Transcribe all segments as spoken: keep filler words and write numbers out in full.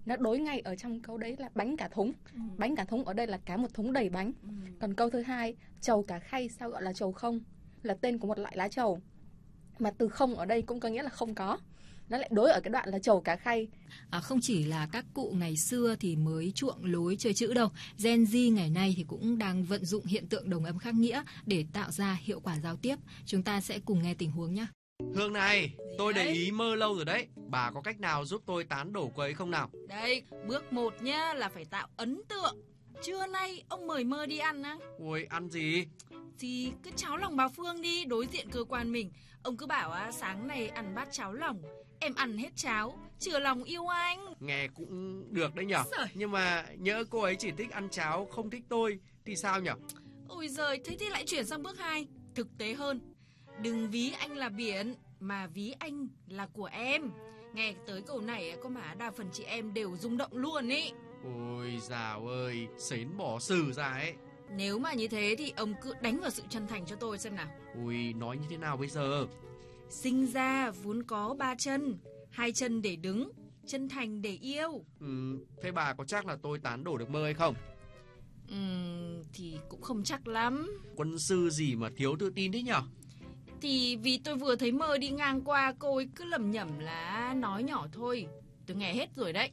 nó đối ngay ở trong câu đấy là bánh cả thúng. Ừ. Bánh cả thúng ở đây là cả một thúng đầy bánh. Ừ. Còn câu thứ hai, trầu cả khay sao gọi là trầu không, là tên của một loại lá trầu. Mà từ không ở đây cũng có nghĩa là không có. Nó lại đối ở cái đoạn là trầu cả khay. À, không chỉ là các cụ ngày xưa thì mới chuộng lối chơi chữ đâu, Gen Z ngày nay thì cũng đang vận dụng hiện tượng đồng âm khác nghĩa để tạo ra hiệu quả giao tiếp. Chúng ta sẽ cùng nghe tình huống nhé. Hương này, tôi để ý mơ lâu rồi đấy. Bà có cách nào giúp tôi tán đổ cô ấy không nào? Đây, bước một nhá là phải tạo ấn tượng. Trưa nay ông mời Mơ đi ăn á. Ôi, ăn gì? Thì cứ cháo lòng bà Phương đi, đối diện cơ quan mình. Ông cứ bảo á, sáng nay ăn bát cháo lòng, em ăn hết cháo, chừa lòng yêu anh. Nghe cũng được đấy nhở. Trời. Nhưng mà nhỡ cô ấy chỉ thích ăn cháo, không thích tôi thì sao nhở? Ôi giời, thế thì lại chuyển sang bước hai, thực tế hơn. Đừng ví anh là biển, mà ví anh là của em. Nghe tới câu này có mà đa phần chị em đều rung động luôn ý. Ôi dào ơi, xến bỏ xử ra ấy. Nếu mà như thế thì ông cứ đánh vào sự chân thành cho tôi xem nào. Ui, nói như thế nào bây giờ? Sinh ra vốn có ba chân, hai chân để đứng, chân thành để yêu. Ừ, thế bà có chắc là tôi tán đổ được Mơ hay không? Ừm, thì cũng không chắc lắm. Quân sư gì mà thiếu tự tin thế nhở? Thì vì tôi vừa thấy Mơ đi ngang qua, cô ấy cứ lẩm nhẩm là nói nhỏ thôi. Tôi nghe hết rồi đấy.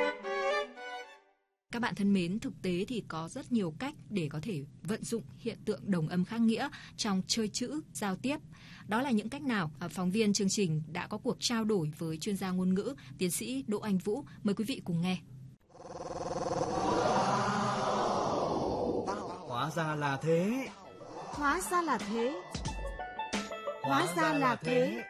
Các bạn thân mến, thực tế thì có rất nhiều cách để có thể vận dụng hiện tượng đồng âm khác nghĩa trong chơi chữ, giao tiếp. Đó là những cách nào? À, phóng viên chương trình đã có cuộc trao đổi với chuyên gia ngôn ngữ, tiến sĩ Đỗ Anh Vũ. Mời quý vị cùng nghe. Hóa ra là thế. Hóa ra là thế. Hóa ra là thế.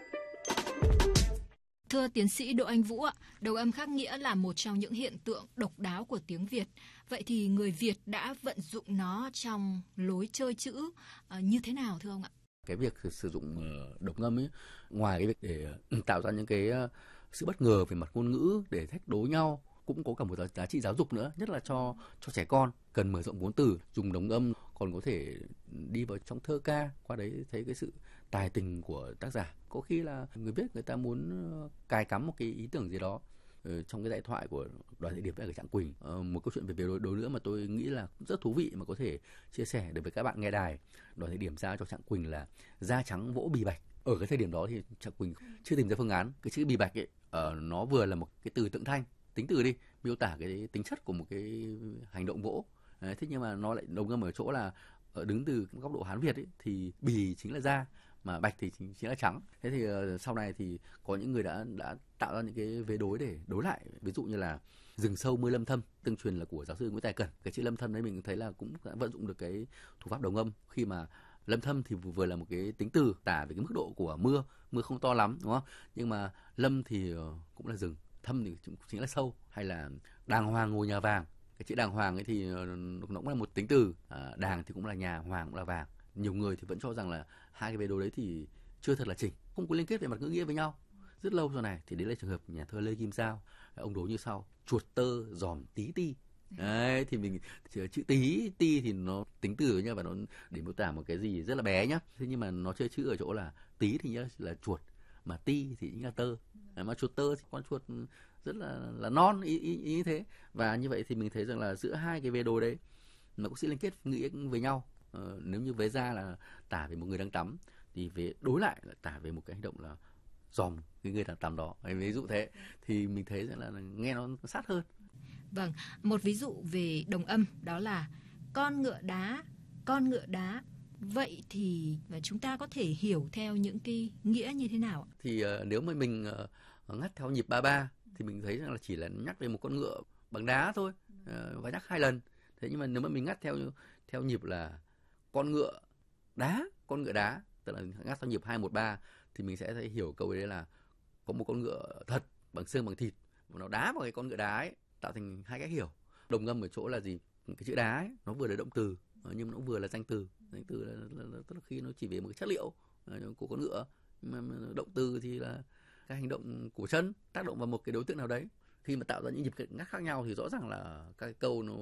Thưa tiến sĩ Đỗ Anh Vũ ạ, đồng âm khác nghĩa là một trong những hiện tượng độc đáo của tiếng Việt. Vậy thì người Việt đã vận dụng nó trong lối chơi chữ uh, như thế nào thưa ông ạ? Cái việc sử dụng đồng âm ấy, ngoài cái việc để tạo ra những cái sự bất ngờ về mặt ngôn ngữ để thách đố nhau, cũng có cả một giá trị giáo dục nữa, nhất là cho cho trẻ con cần mở rộng vốn từ. Dùng đồng âm còn có thể đi vào trong thơ ca, qua đấy thấy cái sự tài tình của tác giả. Có khi là người viết người ta muốn cài cắm một cái ý tưởng gì đó trong cái đại thoại của Đoàn Thị Điểm với cả Trạng Quỳnh. Một câu chuyện về về đối nữa mà tôi nghĩ là rất thú vị mà có thể chia sẻ được với các bạn nghe đài. Đoàn Thị Điểm giao cho Trạng Quỳnh là da trắng vỗ bì bạch. Ở cái thời điểm đó thì Trạng Quỳnh chưa tìm ra phương án. Cái chữ bì bạch ấy, nó vừa là một cái từ tượng thanh, tính từ đi, miêu tả cái tính chất của một cái hành động vỗ. Đấy, thế nhưng mà nó lại đồng âm ở chỗ là đứng từ góc độ Hán Việt ấy, thì bì chính là da, mà bạch thì chính, chính là trắng. Thế thì uh, sau này thì có những người đã đã tạo ra những cái vế đối để đối lại. Ví dụ như là rừng sâu mưa lâm thâm, tương truyền là của giáo sư Nguyễn Tài Cẩn. Cái chữ lâm thâm đấy mình thấy là cũng đã vận dụng được cái thủ pháp đồng âm, khi mà lâm thâm thì vừa là một cái tính từ tả về cái mức độ của mưa, mưa không to lắm đúng không? Nhưng mà lâm thì uh, cũng là rừng, thâm thì chính là sâu. Hay là đàng hoàng ngồi nhà vàng. Cái chữ đàng hoàng ấy thì nó cũng là một tính từ, à, đàng thì cũng là nhà, hoàng cũng là vàng. Nhiều người thì vẫn cho rằng là hai cái vế đối đấy thì chưa thật là chỉnh, không có liên kết về mặt ngữ nghĩa với nhau. Rất lâu sau này thì đấy là trường hợp nhà thơ Lê Kim Giao. Ông đố như sau: chuột tơ giòm tí ti. Đấy, thì mình chữ tí ti thì nó tính từ nhá, và nó để mô tả một cái gì rất là bé nhá. Thế nhưng mà nó chơi chữ ở chỗ là tí thì nhá là chuột, mà ti thì chính là tơ. Mà chuột tơ thì con chuột rất là là non, ý, ý, ý như thế. Và như vậy thì mình thấy rằng là giữa hai cái vế đối đấy nó có sự liên kết nghĩa với nhau. Ờ, nếu như vế ra là tả về một người đang tắm, thì vế đối lại là tả về một cái hành động là dòm cái người đang tắm đó. Ví dụ thế thì mình thấy rằng là nghe nó sát hơn. Vâng, một ví dụ về đồng âm đó là con ngựa đá, con ngựa đá. Vậy thì chúng ta có thể hiểu theo những cái nghĩa như thế nào? Thì uh, nếu mà mình uh, ngắt theo nhịp ba ba thì mình thấy rằng là chỉ là nhắc về một con ngựa bằng đá thôi, uh, và nhắc hai lần. Thế nhưng mà nếu mà mình ngắt theo theo nhịp là con ngựa đá, con ngựa đá, tức là ngắt theo nhịp hai một ba, thì mình sẽ thấy hiểu câu đấy là có một con ngựa thật bằng xương bằng thịt, và nó đá vào cái con ngựa đá ấy, tạo thành hai cách hiểu. Đồng âm ở chỗ là gì? Cái chữ đá ấy, nó vừa là động từ nhưng nó cũng vừa là danh từ. Danh từ là, là, là tức là khi nó chỉ về một cái chất liệu của con ngựa, mà động từ thì là cái hành động của chân tác động vào một cái đối tượng nào đấy. Khi mà tạo ra những nhịp ngắt khác nhau thì rõ ràng là các cái câu nó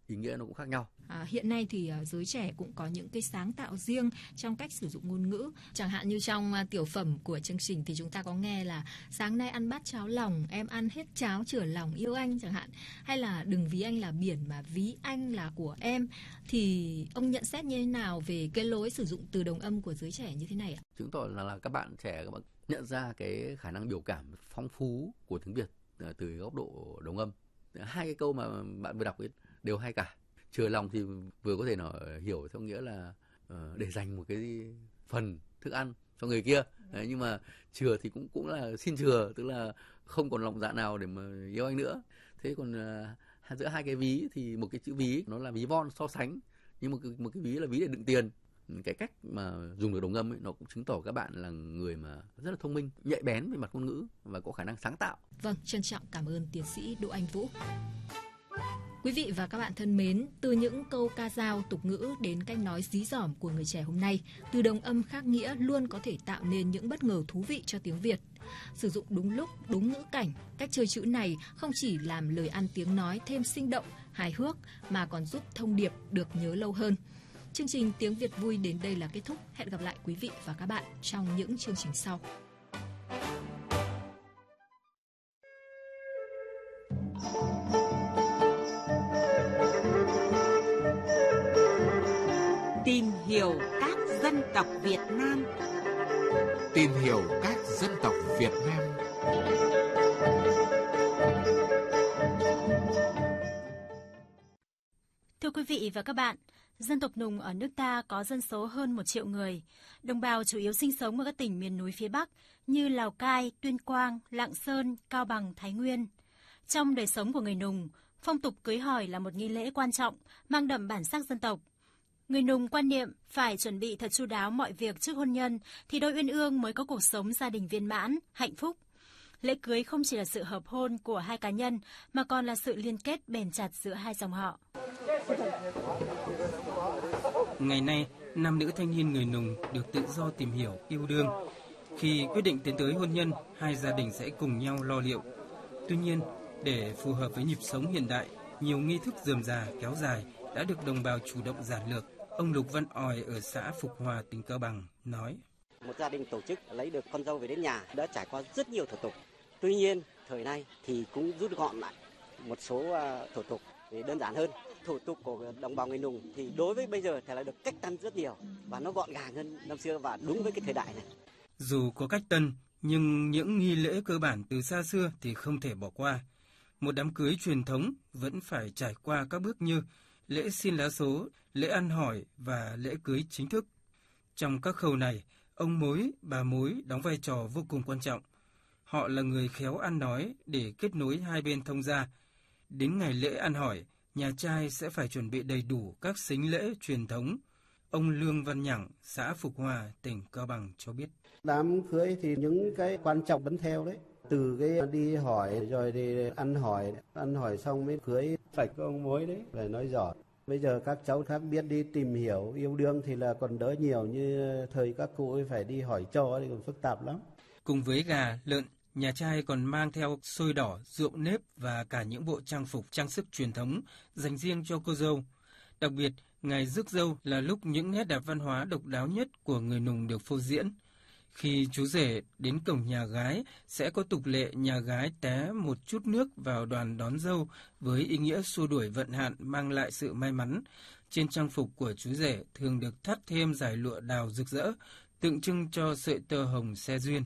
ý nghĩa nó cũng khác nhau. À, hiện nay thì uh, giới trẻ cũng có những cái sáng tạo riêng trong cách sử dụng ngôn ngữ. Chẳng hạn như trong uh, tiểu phẩm của chương trình thì chúng ta có nghe là sáng nay ăn bát cháo lòng, em ăn hết cháo chửa lòng yêu anh chẳng hạn. Hay là đừng ví anh là biển mà ví anh là của em. Thì ông nhận xét như thế nào về cái lối sử dụng từ đồng âm của giới trẻ như thế này ạ? Chứng tỏ là, là các bạn trẻ các bạn nhận ra cái khả năng biểu cảm phong phú của tiếng Việt uh, từ góc độ đồng âm. Hai cái câu mà bạn vừa đọc ấy đều hay cả. Chừa lòng thì vừa có thể nó hiểu theo nghĩa là uh, để dành một cái phần thức ăn cho người kia. Đấy, nhưng mà chừa thì cũng cũng là xin chừa, tức là không còn lòng dạ nào để mà yêu anh nữa. Thế còn uh, giữa hai cái ví thì một cái chữ ví nó là ví von so sánh, nhưng một cái, một cái ví là ví để đựng tiền. Cái cách mà dùng được đồng âm ấy, nó cũng chứng tỏ các bạn là người mà rất là thông minh, nhạy bén về mặt ngôn ngữ và có khả năng sáng tạo. Vâng, trân trọng cảm ơn tiến sĩ Đỗ Anh Vũ. Quý vị và các bạn thân mến, từ những câu ca dao tục ngữ đến cách nói dí dỏm của người trẻ hôm nay, từ đồng âm khác nghĩa luôn có thể tạo nên những bất ngờ thú vị cho tiếng Việt. Sử dụng đúng lúc, đúng ngữ cảnh, cách chơi chữ này không chỉ làm lời ăn tiếng nói thêm sinh động, hài hước mà còn giúp thông điệp được nhớ lâu hơn. Chương trình Tiếng Việt vui đến đây là kết thúc. Hẹn gặp lại quý vị và các bạn trong những chương trình sau. Tìm hiểu các dân tộc Việt Nam. Tìm hiểu các dân tộc Việt Nam. Thưa quý vị và các bạn, dân tộc Nùng ở nước ta có dân số hơn một triệu người. Đồng bào chủ yếu sinh sống ở các tỉnh miền núi phía Bắc như Lào Cai, Tuyên Quang, Lạng Sơn, Cao Bằng, Thái Nguyên. Trong đời sống của người Nùng, phong tục cưới hỏi là một nghi lễ quan trọng, mang đậm bản sắc dân tộc. Người Nùng quan niệm phải chuẩn bị thật chu đáo mọi việc trước hôn nhân thì đôi uyên ương mới có cuộc sống gia đình viên mãn, hạnh phúc. Lễ cưới không chỉ là sự hợp hôn của hai cá nhân mà còn là sự liên kết bền chặt giữa hai dòng họ. Ngày nay, nam nữ thanh niên người Nùng được tự do tìm hiểu, yêu đương. Khi quyết định tiến tới hôn nhân, hai gia đình sẽ cùng nhau lo liệu. Tuy nhiên, để phù hợp với nhịp sống hiện đại, nhiều nghi thức rườm rà, kéo dài đã được đồng bào chủ động giản lược. Ông Lục Văn Òi ở xã Phục Hòa, tỉnh Cao Bằng nói: Một gia đình tổ chức lấy được con dâu về đến nhà đã trải qua rất nhiều thủ tục. Tuy nhiên, thời nay thì cũng rút gọn lại một số uh, thủ tục để đơn giản hơn. Thủ tục của đồng bào người Nùng thì đối với bây giờ thì là được cách tân rất nhiều và nó gọn gàng hơn năm xưa và đúng với cái thời đại này. Dù có cách tân, nhưng những nghi lễ cơ bản từ xa xưa thì không thể bỏ qua. Một đám cưới truyền thống vẫn phải trải qua các bước như lễ xin lá số, lễ ăn hỏi và lễ cưới chính thức. Trong các khâu này, ông mối, bà mối đóng vai trò vô cùng quan trọng. Họ là người khéo ăn nói để kết nối hai bên thông gia. Đến ngày lễ ăn hỏi, nhà trai sẽ phải chuẩn bị đầy đủ các sính lễ truyền thống. Ông Lương Văn Nhẳng, xã Phục Hòa, tỉnh Cao Bằng cho biết. Đám cưới thì những cái quan trọng vẫn theo đấy. Từ cái đi hỏi rồi thì ăn hỏi, ăn hỏi xong mới cưới, phải có ông mối đấy, phải nói giỏi. Bây giờ các cháu khác biết đi tìm hiểu yêu đương thì là còn đỡ nhiều, như thời các cụ ấy phải đi hỏi trò thì còn phức tạp lắm. Cùng với gà, lợn, nhà trai còn mang theo xôi đỏ, rượu nếp và cả những bộ trang phục trang sức truyền thống dành riêng cho cô dâu. Đặc biệt, ngày rước dâu là lúc những nét đẹp văn hóa độc đáo nhất của người Nùng được phô diễn. Khi chú rể đến cổng nhà gái, sẽ có tục lệ nhà gái té một chút nước vào đoàn đón dâu với ý nghĩa xua đuổi vận hạn, mang lại sự may mắn. Trên trang phục của chú rể thường được thắt thêm dải lụa đào rực rỡ, tượng trưng cho sợi tơ hồng xe duyên.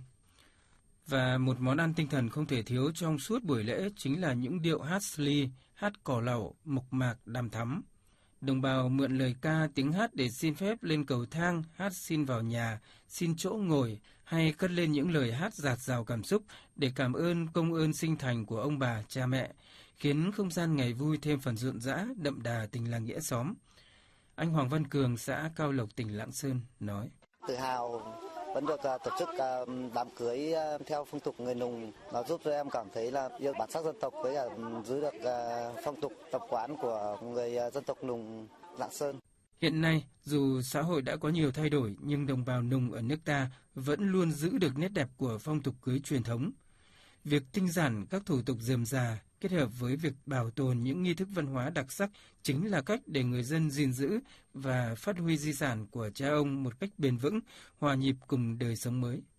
Và một món ăn tinh thần không thể thiếu trong suốt buổi lễ chính là những điệu hát sli, hát cò lẩu, mộc mạc, đàm thắm. Đồng bào mượn lời ca tiếng hát để xin phép lên cầu thang, hát xin vào nhà, xin chỗ ngồi hay cất lên những lời hát dạt dào cảm xúc để cảm ơn công ơn sinh thành của ông bà, cha mẹ, khiến không gian ngày vui thêm phần rộn rã, đậm đà tình làng nghĩa xóm. Anh Hoàng Văn Cường, xã Cao Lộc, tỉnh Lạng Sơn nói: Tự hào vẫn được uh, tổ chức uh, đám cưới uh, theo phong tục người Nùng, nó giúp cho em cảm thấy là yêu bản sắc dân tộc với cả um, giữ được uh, phong tục tập quán của người uh, dân tộc Nùng Lạng Sơn. Hiện nay, dù xã hội đã có nhiều thay đổi nhưng đồng bào Nùng ở nước ta vẫn luôn giữ được nét đẹp của phong tục cưới truyền thống. Việc tinh giản các thủ tục rườm rà, kết hợp với việc bảo tồn những nghi thức văn hóa đặc sắc chính là cách để người dân gìn giữ và phát huy di sản của cha ông một cách bền vững, hòa nhịp cùng đời sống mới.